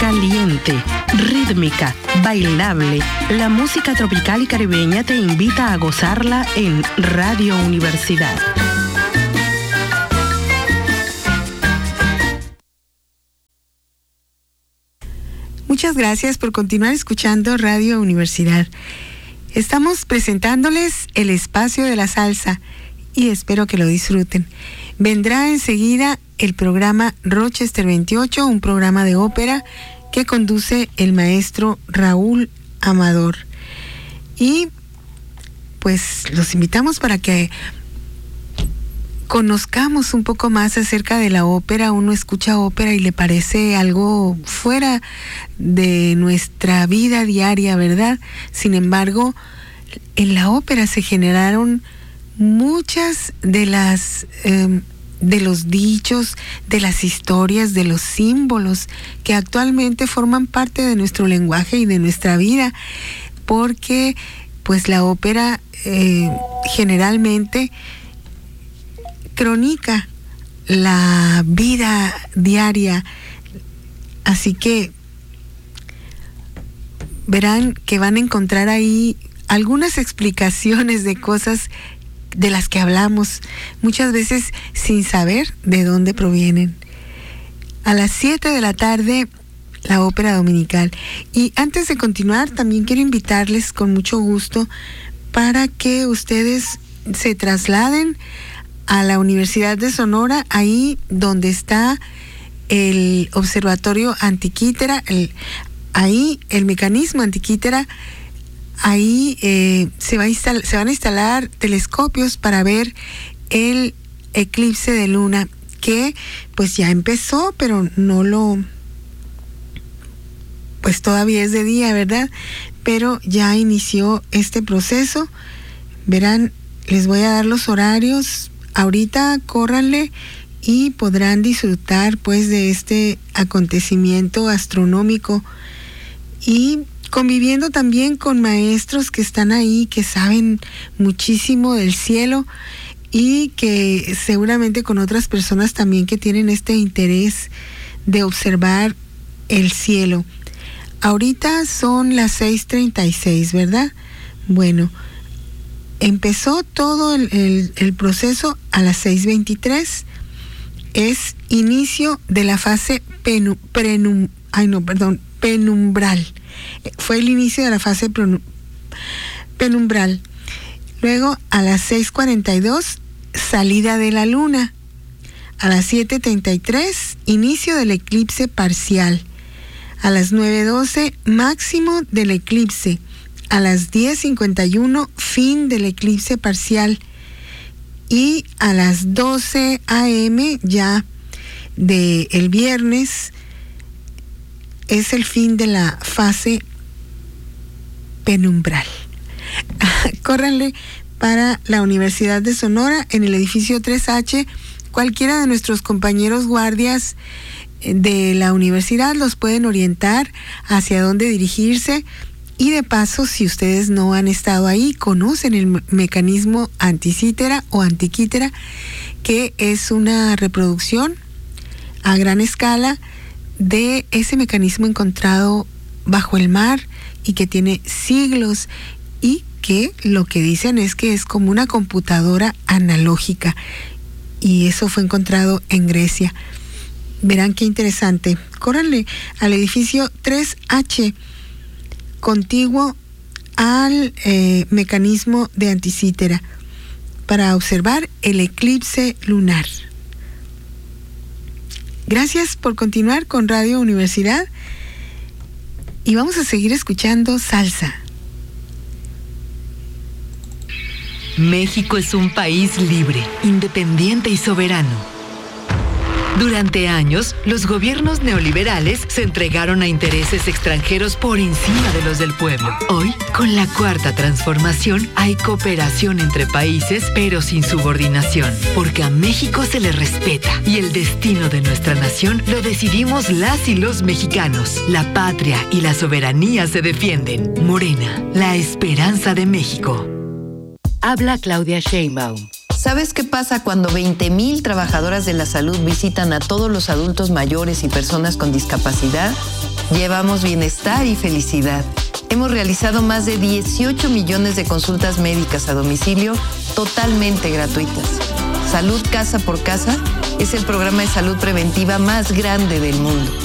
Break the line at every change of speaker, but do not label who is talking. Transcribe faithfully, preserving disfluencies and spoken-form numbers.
caliente, rítmica, bailable. La música tropical y caribeña te invita a gozarla en Radio Universidad.
Muchas gracias por continuar escuchando Radio Universidad. Estamos presentándoles el espacio de la salsa y espero que lo disfruten. Vendrá enseguida el programa Rochester veintiocho, un programa de ópera que conduce el maestro Raúl Amador. Y pues los invitamos para que conozcamos un poco más acerca de la ópera. Uno escucha ópera y le parece algo fuera de nuestra vida diaria, ¿verdad? Sin embargo, en la ópera se generaron muchas de las eh, de los dichos, de las historias, de los símbolos que actualmente forman parte de nuestro lenguaje y de nuestra vida, porque pues la ópera eh, generalmente cronica la vida diaria, así que verán que van a encontrar ahí algunas explicaciones de cosas de las que hablamos, muchas veces sin saber de dónde provienen. A las siete de la tarde, la ópera dominical. Y antes de continuar, también quiero invitarles con mucho gusto para que ustedes se trasladen a la Universidad de Sonora, ahí donde está el Observatorio Antiquítera, el, ahí el mecanismo Antiquítera. Ahí eh, se, va a instal- se van a instalar telescopios para ver el eclipse de luna, que pues ya empezó, pero no lo, pues todavía es de día, ¿verdad? Pero ya inició este proceso. Verán, les voy a dar los horarios. Ahorita córranle y podrán disfrutar pues de este acontecimiento astronómico y conviviendo también con maestros que están ahí, que saben muchísimo del cielo y que seguramente con otras personas también que tienen este interés de observar el cielo. Ahorita son las seis treinta y seis, ¿verdad? Bueno, empezó todo el, el, el proceso a las seis veintitrés. Es inicio de la fase penu, prenum, ay no, perdón, penumbral. Fue el inicio de la fase penumbral. Luego a las seis cuarenta y dos, salida de la luna. A las siete treinta y tres, inicio del eclipse parcial. A las nueve doce, máximo del eclipse. A las diez cincuenta y uno, fin del eclipse parcial. Y a las doce a eme ya del viernes es el fin de la fase penumbral. Córranle para la Universidad de Sonora en el edificio tres hache. Cualquiera de nuestros compañeros guardias de la universidad los pueden orientar hacia dónde dirigirse. Y de paso, si ustedes no han estado ahí, conocen el mecanismo Anticítera o Antiquítera, que es una reproducción a gran escala de ese mecanismo encontrado bajo el mar y que tiene siglos y que lo que dicen es que es como una computadora analógica, y eso fue encontrado en Grecia. Verán qué interesante. Córranle al edificio tres hache, contiguo al eh, mecanismo de Anticítera, para observar el eclipse lunar. Gracias por continuar con Radio Universidad y vamos a seguir escuchando salsa.
México es un país libre, independiente y soberano. Durante años, los gobiernos neoliberales se entregaron a intereses extranjeros por encima de los del pueblo. Hoy, con la Cuarta Transformación, hay cooperación entre países, pero sin subordinación, porque a México se le respeta y el destino de nuestra nación lo decidimos las y los mexicanos. La patria y la soberanía se defienden. Morena, la esperanza de México.
Habla Claudia Sheinbaum. ¿Sabes qué pasa cuando veinte mil trabajadoras de la salud visitan a todos los adultos mayores y personas con discapacidad? Llevamos bienestar y felicidad. Hemos realizado más de dieciocho millones de consultas médicas a domicilio totalmente gratuitas. Salud Casa por Casa es el programa de salud preventiva más grande del mundo.